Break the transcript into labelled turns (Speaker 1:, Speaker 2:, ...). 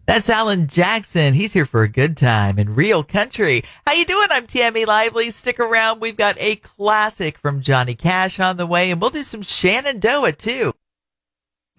Speaker 1: That's Alan Jackson. He's here for a good time in real country. How you doing? I'm Tammy Lively. Stick around. We've got a classic from Johnny Cash on the way, and we'll do some Shenandoah too.